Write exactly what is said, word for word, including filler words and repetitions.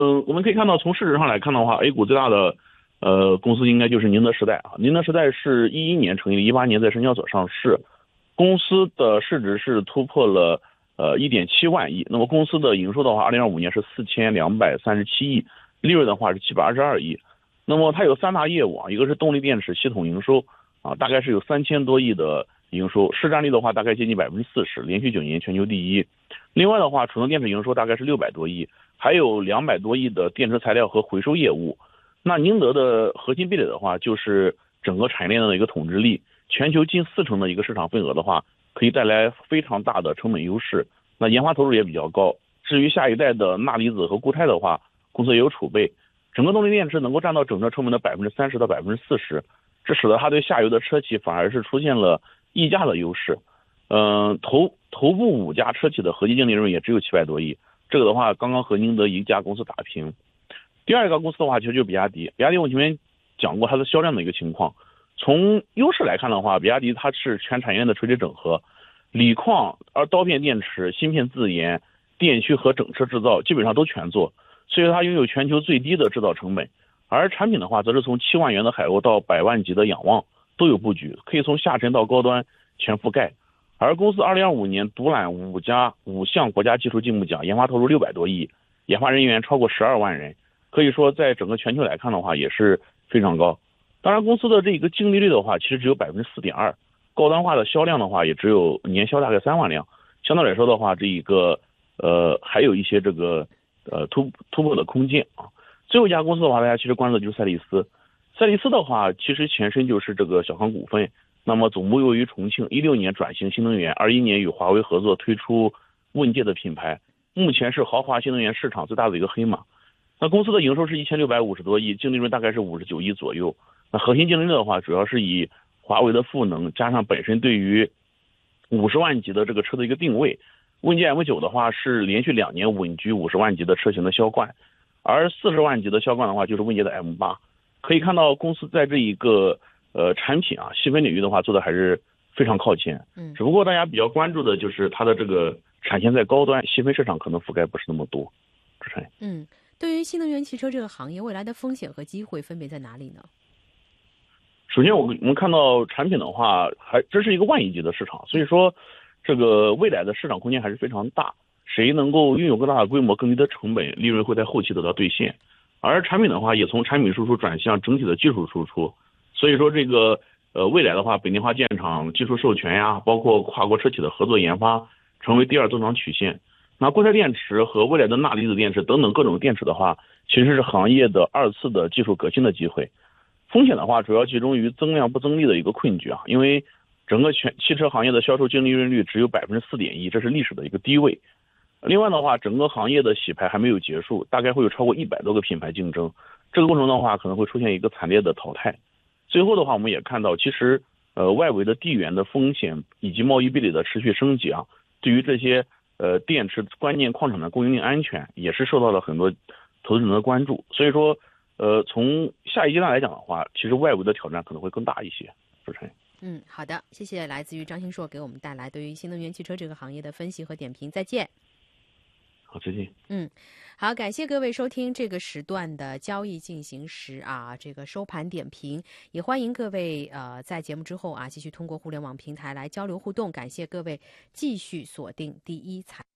嗯，我们可以看到，从市值上来看的话，A 股最大的呃公司应该就是宁德时代啊。宁德时代是一一年成立，一八年在深交所上市，公司的市值是突破了呃一点七万亿。那么公司的营收的话，二零二五年是四千两百三十七亿，利润的话是七百二十二亿。那么它有三大业务啊，一个是动力电池系统营收啊，大概是有三千多亿的营收，市占率的话大概接近百分之四十，连续九年全球第一。另外的话，储能电池营收大概是六百多亿。还有两百多亿的电池材料和回收业务。那宁德的核心壁垒的话，就是整个产业链的一个统治力，全球近四成的一个市场份额的话，可以带来非常大的成本优势。那研发投入也比较高。至于下一代的钠离子和固态的话，公司也有储备。整个动力电池能够占到整车成本的百分之三十到百分之四十，这使得它对下游的车企反而是出现了溢价的优势。嗯、呃，头头部五家车企的合计净利润也只有七百多亿。这个的话，刚刚和宁德一家公司打平。第二个公司的话，其实就是比亚迪。比亚迪我前面讲过它的销量的一个情况。从优势来看的话，比亚迪它是全产业链的垂直整合，锂矿、而刀片电池、芯片自研、电驱和整车制造基本上都全做，所以它拥有全球最低的制造成本。而产品的话，则是从七万元的海鸥到百万级的仰望都有布局，可以从下沉到高端全覆盖。而公司二零二五年独揽五家五项国家技术进步奖，研发投入六百多亿，研发人员超过十二万人，可以说在整个全球来看的话也是非常高。当然，公司的这个净利率的话，其实只有百分之四点二，高端化的销量的话也只有年销大概三万辆，相对来说的话，这一个呃还有一些这个呃突突破的空间啊。最后一家公司的话，大家其实关注的就是赛力斯。赛力斯的话，其实前身就是这个小康股份。那么总部位于重庆，一六年转型新能源，二一年与华为合作推出问界的品牌，目前是豪华新能源市场最大的一个黑马。那公司的营收是一千六百五十多亿，净利润大概是五十九亿左右。那核心竞争力的话，主要是以华为的赋能加上本身对于五十万级的这个车的一个定位。问界 M 九 的话是连续两年稳居五十万级的车型的销冠，而四十万级的销冠的话就是问界的 M 八。可以看到公司在这一个呃，产品啊，细分领域的话做的还是非常靠前。 嗯， 只不过大家比较关注的就是它的这个产线在高端，细分市场可能覆盖不是那么多。主持人， 嗯，对于新能源汽车这个行业，未来的风险和机会分别在哪里呢？ 首先，我们我们看到产品的话，还这是一个万亿级的市场，所以说这个未来的市场空间还是非常大。谁能够拥有更大的规模、更低的成本，利润会在后期得到兑现。而产品的话，也从产品输出转向整体的技术输出。所以说这个呃未来的话，本地化建厂、技术授权呀，包括跨国车企的合作研发，成为第二增长曲线。那固态电池和未来的钠离子电池等等各种电池的话，其实是行业的二次的技术革新的机会。风险的话，主要集中于增量不增利的一个困局啊，因为整个全汽车行业的销售净利润率只有百分之四点一，这是历史的一个低位。另外的话，整个行业的洗牌还没有结束，大概会有超过一百多个品牌竞争，这个过程的话可能会出现一个惨烈的淘汰。最后的话，我们也看到，其实呃外围的地缘的风险以及贸易壁垒的持续升级啊，对于这些呃电池关键矿产的供应链安全也是受到了很多投资人的关注。所以说，呃从下一阶段来讲的话，其实外围的挑战可能会更大一些。主持人， 嗯，好的，谢谢来自于张新硕给我们带来对于新能源汽车这个行业的分析和点评。再见。 好，再见。 嗯，好，感谢各位收听这个时段的交易进行时啊，这个收盘点评，也欢迎各位呃在节目之后啊继续通过互联网平台来交流互动。感谢各位继续锁定第一财。